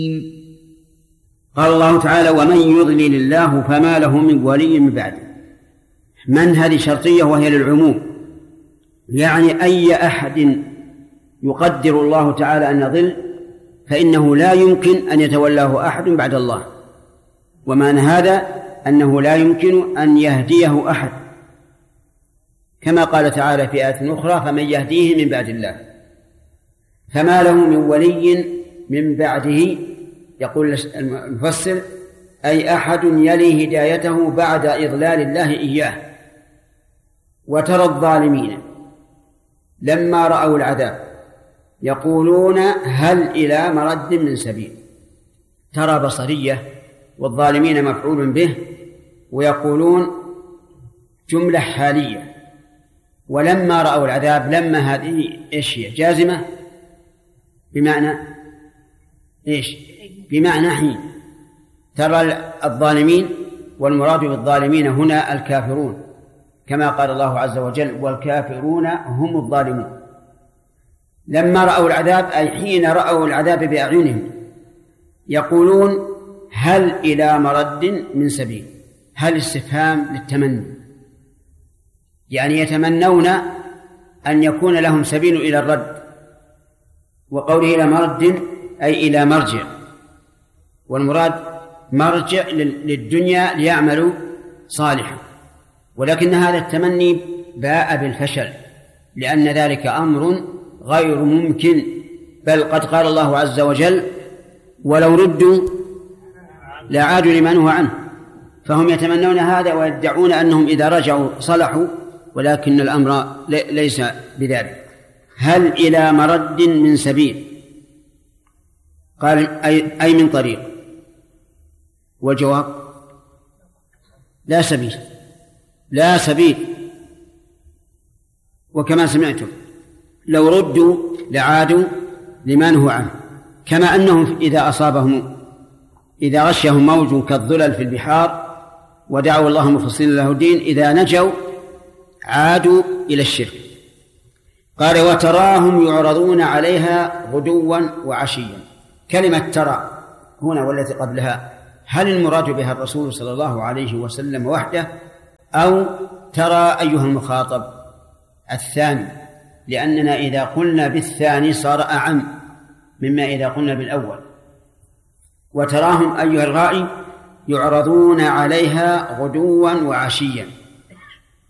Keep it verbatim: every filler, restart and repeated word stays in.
قال الله تعالى: ومن يضلل الله فما له من ولي من بعده. من هذه شرطية وهي للعموم، يعني أي أحد يقدر الله تعالى أن يضل فإنه لا يمكن أن يتولاه أحد بعد الله. ومعنى هذا أنه لا يمكن أن يهديه أحد، كما قال تعالى في آية أخرى: فمن يهديه من بعد الله. فما له من ولي من بعده، يقول المفسر: أي أحد يلي هدايته بعد إضلال الله إياه. وترى الظالمين لما رأوا العذاب يقولون هل إلى مرد من سبيل. ترى بصرية، والظالمين مفعول به، ويقولون جملة حالية. ولما رأوا العذاب، لما هذه إيش هي؟ جازمة بمعنى إيش؟ بمعنى حين. ترى الظالمين، والمراد بالظالمين هنا الكافرون، كما قال الله عز وجل: والكافرون هم الظالمون. لما رأوا العذاب أي حين رأوا العذاب بأعينهم يقولون هل إلى مرد من سبيل. هل استفهام للتمني، يعني يتمنون أن يكون لهم سبيل إلى الرد. وقوله إلى مرد أي إلى مرجع، والمراد مرجع للدنيا ليعملوا صالحا. ولكن هذا التمني باء بالفشل، لأن ذلك أمر غير ممكن. بل قد قال الله عز وجل: ولو ردوا لعادوا لما نهوا عنه. فهم يتمنون هذا ويدعون أنهم إذا رجعوا صلحوا، ولكن الأمر ليس بذلك. هل إلى مرد من سبيل؟ قال أي, أي من طريق. والجواب: لا سبيل، لا سبيل. وكما سمعتم لو ردوا لعادوا لما نهوا عنه، كما أنهم إذا أصابهم إذا غشهم موج كالظلل في البحار ودعوا الله مخلصين له الدين، إذا نجوا عادوا إلى الشرك. قال: وتراهم يعرضون عليها غدوا وعشيا. كلمة ترى هنا والتي قبلها، هل المراد بها الرسول صلى الله عليه وسلم وحده، أو ترى أيها المخاطب الثاني؟ لأننا إذا قلنا بالثاني صار أعم مما إذا قلنا بالأول. وتراهم أيها الغائي يعرضون عليها غدوا وعشيا.